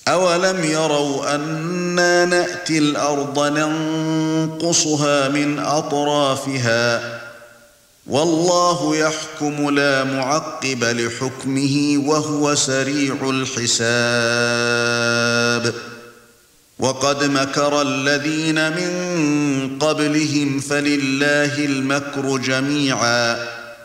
أَوَلَمْ يَرَوْا أَنَّا نَأْتِي الْأَرْضَ نَنقُصُهَا مِنْ أَطْرَافِهَا وَاللَّهُ يَحْكُمُ لَا مُعَقِّبَ لِحُكْمِهِ وَهُوَ سَرِيعُ الْحِسَابِ وَقَدْ مَكَرَ الَّذِينَ مِنْ قَبْلِهِمْ فَلِلَّهِ الْمَكْرُ جَمِيعًا